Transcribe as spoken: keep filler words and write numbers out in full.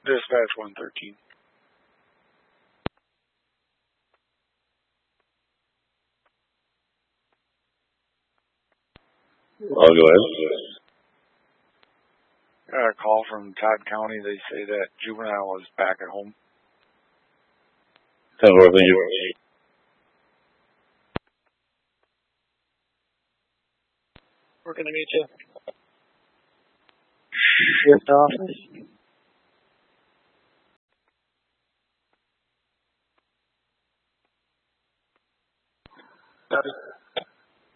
Dispatch one thirteen. I'll go ahead. Got a call from Todd County. They say that juvenile is back at home. ten four, thank you. We're going to meet you. Shift office. Got it.